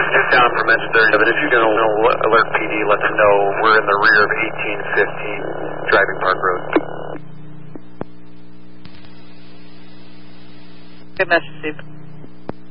Just down from S30, but if you can alert PD, let them know we're in the rear of 1815 Driving Park Road. Good message, Steve.